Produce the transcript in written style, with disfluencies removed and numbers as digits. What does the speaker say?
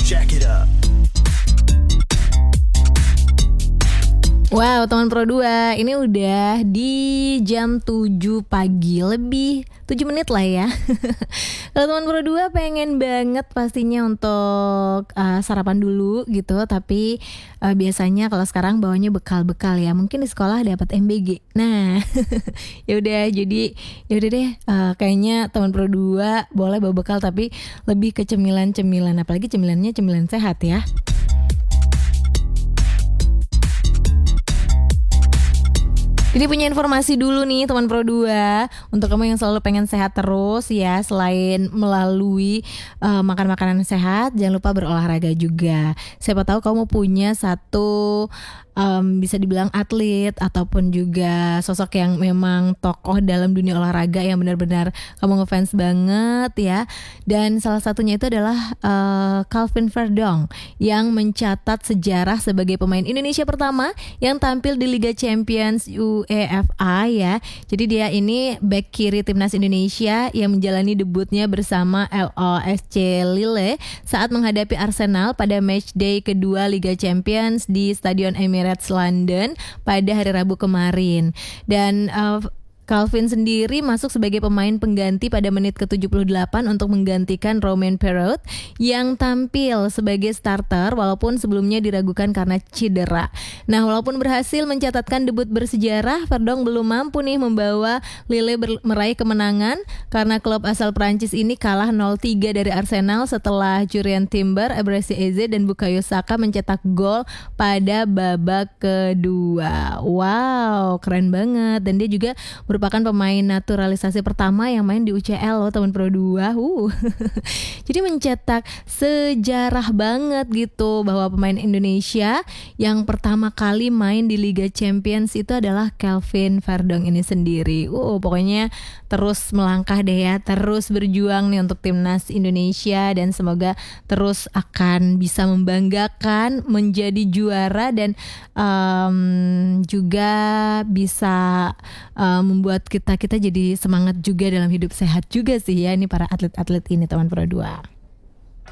Jack it up. Wow, teman Pro 2, ini udah di jam 7 pagi, lebih 7 menit lah ya. Kalau teman Pro 2 pengen banget pastinya untuk sarapan dulu gitu. Tapi biasanya kalau sekarang bawanya bekal-bekal ya. Mungkin di sekolah dapat MBG. Nah, ya udah deh, kayaknya teman Pro 2 boleh bawa bekal tapi lebih ke cemilan-cemilan. Apalagi cemilannya cemilan sehat ya. Jadi punya informasi dulu nih teman Pro 2 untuk kamu yang selalu pengen sehat terus ya. Selain melalui makan makanan sehat, jangan lupa berolahraga juga. Siapa tahu kamu punya satu bisa dibilang atlet ataupun juga sosok yang memang tokoh dalam dunia olahraga yang benar-benar kamu ngefans banget ya. Dan salah satunya itu adalah Calvin Verdong yang mencatat sejarah sebagai pemain Indonesia pertama yang tampil di Liga Champions UEFA ya. Jadi dia ini bek kiri timnas Indonesia yang menjalani debutnya bersama LOSC Lille saat menghadapi Arsenal pada matchday kedua Liga Champions di Stadion Emirates London pada hari Rabu kemarin. Dan Calvin sendiri masuk sebagai pemain pengganti pada menit ke-78 untuk menggantikan Romain Perraud yang tampil sebagai starter walaupun sebelumnya diragukan karena cedera. Nah, walaupun berhasil mencatatkan debut bersejarah, Verdong belum mampu nih membawa Lille meraih kemenangan karena klub asal Prancis ini kalah 0-3 dari Arsenal setelah Jurrien Timber, Eberechi Eze dan Bukayo Saka mencetak gol pada babak kedua. Wow, keren banget. Dan dia juga merupakan pemain naturalisasi pertama yang main di UCL loh teman Pro 2. Jadi mencetak sejarah banget gitu bahwa pemain Indonesia yang pertama kali main di Liga Champions itu adalah Calvin Verdong ini sendiri. Pokoknya terus melangkah deh ya, terus berjuang nih untuk timnas Indonesia dan semoga terus akan bisa membanggakan, menjadi juara dan juga bisa membuat kita jadi semangat juga dalam hidup sehat juga sih ya, ini para atlet-atlet ini teman Pro 2.